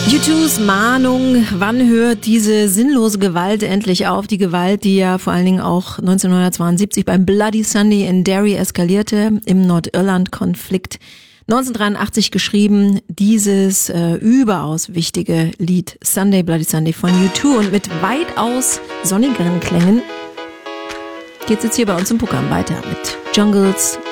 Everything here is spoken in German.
U2s Mahnung, wann hört diese sinnlose Gewalt endlich auf? Die Gewalt, die ja vor allen Dingen auch 1972 beim Bloody Sunday in Derry eskalierte, im Nordirland-Konflikt. 1983 geschrieben, dieses überaus wichtige Lied Sunday, Bloody Sunday von U2, und mit weitaus sonnigeren Klängen geht's jetzt hier bei uns im Programm weiter mit Jungles